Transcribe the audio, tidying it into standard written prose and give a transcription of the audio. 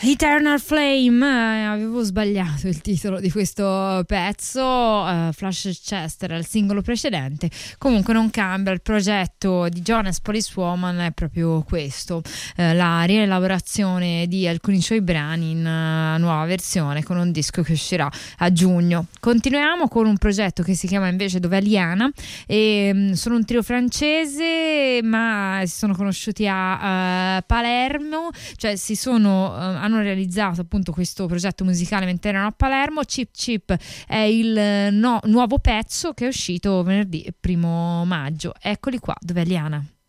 Eternal Flame, avevo sbagliato il titolo di questo pezzo. Flash Chester è il singolo precedente, comunque non cambia. Il progetto di Jonas Police Woman è proprio questo, la rielaborazione di alcuni suoi brani in nuova versione con un disco che uscirà a giugno. Continuiamo con un progetto che si chiama invece Dove Aliena e sono un trio francese, ma si sono conosciuti a Palermo, cioè hanno realizzato appunto questo progetto musicale mentre erano a Palermo. Chip Chip è il nuovo pezzo che è uscito venerdì 1 maggio. Eccoli qua, Dove Aliena.